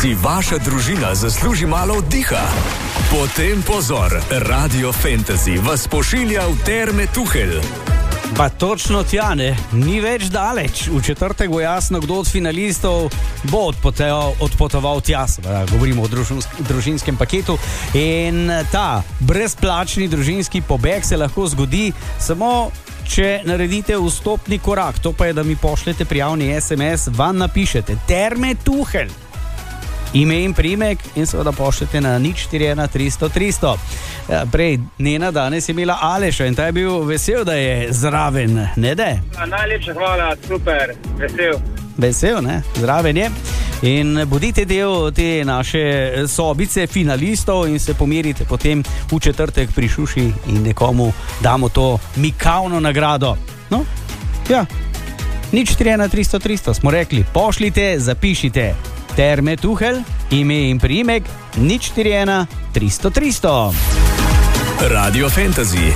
Si vaša družina zasluži malo oddiha? Potem pozor, Radio Fantasy vas pošilja v Terme Tuhelj. Pa točno tja, ne? Ni več daleč. V četrtek bo jasno, kdo od finalistov bo odpotoval tja. Govorimo o družinskem paketu. In ta brezplačni družinski pobeg se lahko zgodi samo, če naredite vstopni korak. To pa je, da mi pošljete prijavni SMS, van napišete Terme Tuhelj, ime in priimek in seveda pošljete na 041 300 300. Prej, Nena danes je imela Aleša in ta je bil vesel, da je zraven, ne da? Najlepša hvala, super, vesel. Vesel, ne? Zraven je. In bodite del te naše sobice finalistov in se pomerite potem v četrtek pri Šuši in nekomu damo to mikavno nagrado. No, ja, 041 300 300 smo rekli, pošljite, zapišite Terme Tuhelj, ime in priimek 041 300 300. Radio Fantasy.